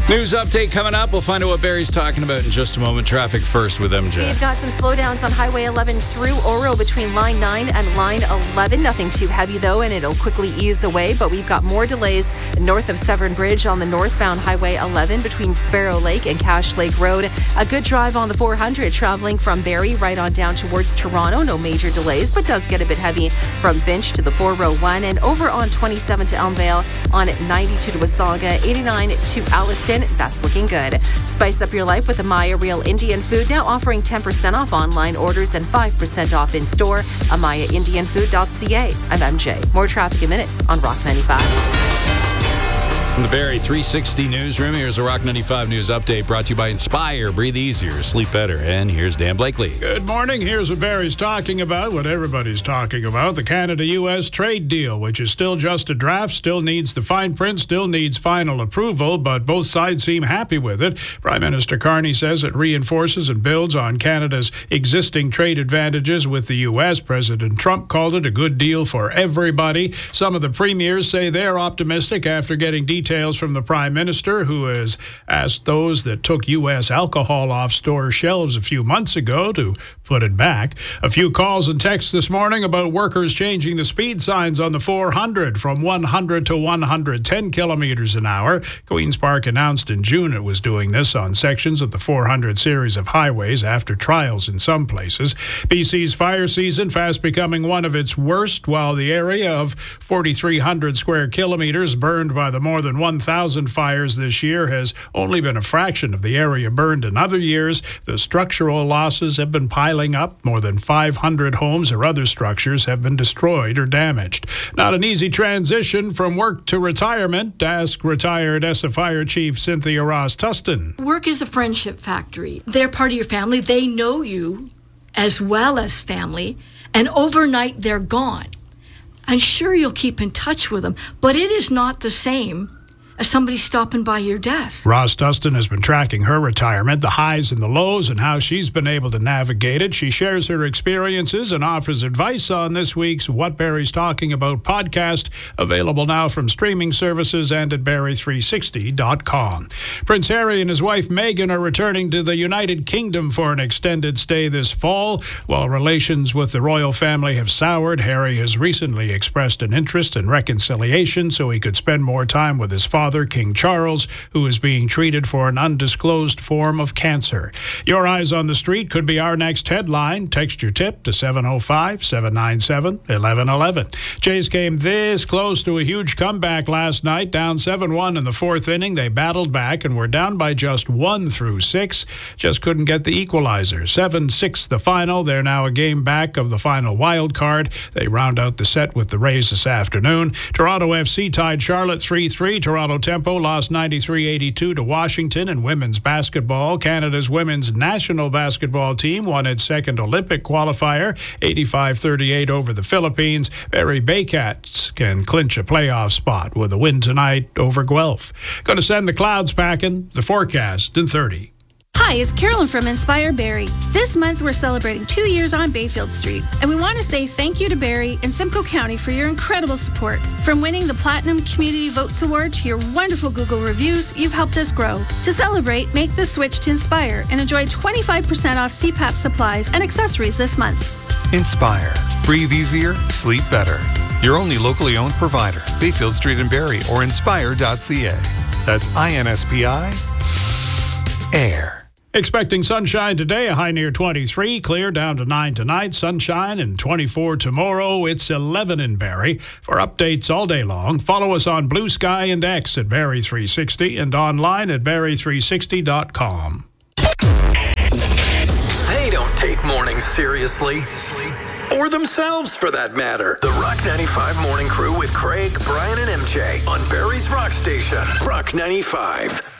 News update coming up. We'll find out what Barry's talking about in just a moment. Traffic first with MJ. We've got some slowdowns on Highway 11 through Oro between Line 9 and Line 11. Nothing too heavy, though, and it'll quickly ease away. But we've got more delays north of Severn Bridge on the northbound Highway 11 between Sparrow Lake and Cache Lake Road. A good drive on the 400 traveling from Barrie right on down towards Toronto. No major delays, but does get a bit heavy from Vinch to the 401 and over on 27 to Elmvale, on 92 to Wasaga, 89 to Alliston. That's looking good. Spice up your life with Amaya Real Indian Food, now offering 10% off online orders and 5% off in store. AmayaIndianFood.ca. I'm MJ. More traffic in minutes on Rock 95. From the Barrie 360 newsroom, here's a Rock 95 news update brought to you by Inspire. Breathe easier, sleep better. And here's Dan Blakely. Good morning. Here's what Barry's talking about, what everybody's talking about. The Canada-U.S. trade deal, which is still just a draft, still needs the fine print, still needs final approval, but both sides seem happy with it. Prime Minister Carney says it reinforces and builds on Canada's existing trade advantages with the U.S. President Trump called it a good deal for everybody. Some of the premiers say they're optimistic after getting details from the Prime Minister, who has asked those that took U.S. alcohol off store shelves a few months ago to put it back. A few calls and texts this morning about workers changing the speed signs on the 400 from 100 to 110 kilometers an hour. Queen's Park announced in June it was doing this on sections of the 400 series of highways after trials in some places. BC's fire season fast becoming one of its worst, while the area of 4,300 square kilometers burned by the more than 1,000 fires this year has only been a fraction of the area burned in other years. The structural losses have been piling up. More than 500 homes or other structures have been destroyed or damaged. Not an easy transition from work to retirement. Ask retired ESSA Fire Chief Cynthia Ross-Tustin. Work is a friendship factory. They're part of your family. They know you as well as family. And overnight, they're gone. And sure, you'll keep in touch with them, but it is not the same as somebody stopping by your desk. Ross-Tustin has been tracking her retirement, the highs and the lows, and how she's been able to navigate it. She shares her experiences and offers advice on this week's What Barry's Talking About podcast, available now from streaming services and at Barrie360.com. Prince Harry and his wife Meghan are returning to the United Kingdom for an extended stay this fall. While relations with the royal family have soured, Harry has recently expressed an interest in reconciliation so he could spend more time with his father, King Charles, who is being treated for an undisclosed form of cancer. Your Eyes on the Street could be our next headline. Text your tip to 705-797-1111. Jays came this close to a huge comeback last night, down 7-1 in the fourth inning. They battled back and were down by just 1 through 6. Just couldn't get the equalizer. 7-6 the final. They're now a game back of the final wild card. They round out the set with the Rays this afternoon. Toronto FC tied Charlotte 3-3. Toronto Tempo lost 93-82 to Washington. In women's basketball, Canada's women's national basketball team won its second Olympic qualifier, 85-38 over the Philippines. Barrie Baycats can clinch a playoff spot with a win tonight over Guelph. Going to send the clouds packing. The forecast in 30. Hi, it's Carolyn from Inspire Barrie. This month we're celebrating 2 years on Bayfield Street, and we want to say thank you to Barrie and Simcoe County for your incredible support. From winning the Platinum Community Votes Award to your wonderful Google reviews, you've helped us grow. To celebrate, make the switch to Inspire and enjoy 25% off CPAP supplies and accessories this month. Inspire. Breathe easier, sleep better. Your only locally owned provider, Bayfield Street in Barrie or inspire.ca. That's INSPI. Air. Expecting sunshine today, a high near 23, clear down to 9 tonight, sunshine and 24 tomorrow. It's 11 in Barrie. For updates all day long, follow us on Blue Sky and X at Barrie360 and online at Barrie360.com. They don't take mornings seriously. Or themselves, for that matter. The Rock 95 Morning Crew with Craig, Brian, and MJ on Barrie's Rock Station, Rock 95.